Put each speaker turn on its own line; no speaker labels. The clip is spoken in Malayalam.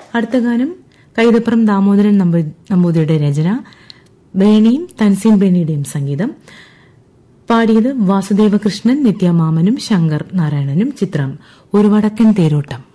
അടുത്ത ഗാനം കൈതപ്രം ദാമോദരൻ നമ്പൂതിരിയുടെ രചന, ബേണിയും തൻസീൻ ബേണിയുടെയും സംഗീതം. പാടിയത് വാസുദേവകൃഷ്ണൻ, നിത്യമാമനും ശങ്കർ നാരായണനും. ചിത്രം ഒരു വടക്കൻ തേരോട്ടം.